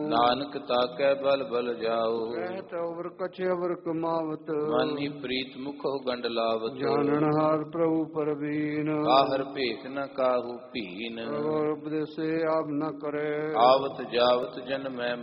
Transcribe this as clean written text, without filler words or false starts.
ਨਾਨਕ ਤਾਕੈ ਬਲ ਬਲ ਜਾਓ। ਕਹਿਤ ਅਵਰ ਕਛ ਅਵਰ ਕਮਾਵਤ ਮਾਨੀ ਪ੍ਰੀਤ ਮੁਖੋ ਗੰਡ ਲਾਵਤ। ਜਾਣਨ ਹਾਰ ਪ੍ਰਭੂ ਪਰਵੀਨ ਕਾਹਰ ਭੇਖ ਨ ਕਾਹੂ ਭੀਨ। ਉਪਦੇਸੇ ਆਪ ਨ ਕਰੇ ਆਵਤ ਜਾਵਤ ਜਨ ਮੈਂ